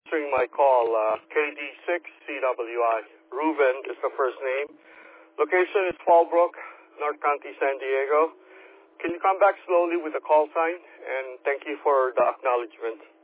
answering my call. KD6CWI. Ruben is the first name. Location is Fallbrook, North County, San Diego. Can you come back slowly with the call sign? And thank you for the acknowledgement.